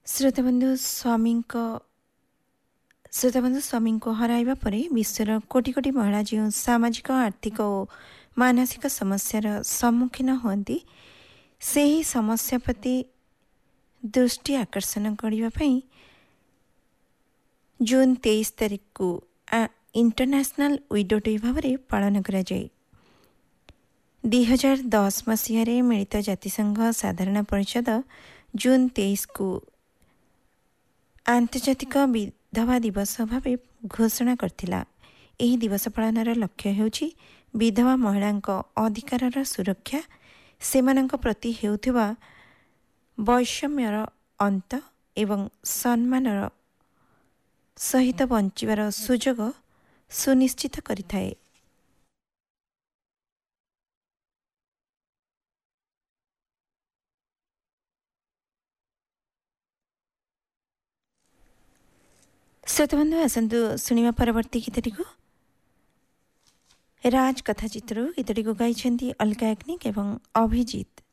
ଶ୍ରୋତାବନ୍ଧୁ ସ୍ୱାମୀଙ୍କୁ ହରାଇବା ପରେ ବିଶ୍ୱର କୋଟି କୋଟି ମହିଳା ଯେଉଁ ସାମାଜିକ ଆର୍ଥିକ ଓ ମାନସିକ ସମସ୍ୟାର ସମ୍ମୁଖୀନ ହୁଅନ୍ତି, ସେହି ସମସ୍ୟା ପ୍ରତି ଦୃଷ୍ଟି ଆକର୍ଷଣ କରିବା ପାଇଁ ଜୁନ୍ 23 ତାରିଖକୁ ଇଣ୍ଟରନ୍ୟାସନାଲ୍ ୱିଡୋ ଡେ ଭାବରେ ପାଳନ କରାଯାଏ। 2010 ମସିହାରେ ମିଳିତ ଜାତିସଂଘ ସାଧାରଣ ପରିଷଦ ଜୁନ୍ 23କୁ ଆନ୍ତର୍ଜାତିକ ବିଧବା ଦିବସ ଭାବେ ଘୋଷଣା କରିଥିଲା। ଏହି ଦିବସ ପାଳନର ଲକ୍ଷ୍ୟ ହେଉଛି ବିଧବା ମହିଳାଙ୍କ ଅଧିକାରର ସୁରକ୍ଷା, ସେମାନଙ୍କ ପ୍ରତି ହେଉଥିବା ବୈଷମ୍ୟର ଅନ୍ତ ଏବଂ ସମ୍ମାନର ସହିତ ବଞ୍ଚିବାର ସୁଯୋଗ ସୁନିଶ୍ଚିତ କରିଥାଏ। ଶ୍ରୋତାବନ୍ଧୁ ଆସନ୍ତୁ ଶୁଣିବା ପରବର୍ତ୍ତୀ ଗୀତଟିକୁ। ରାଜ କଥା ଚିତ୍ରରୁ ଗୀତଟିକୁ ଗାଇଛନ୍ତି ଅଲକା ୟାଗ୍ନିକ୍ ଏବଂ ଅଭିଜିତ।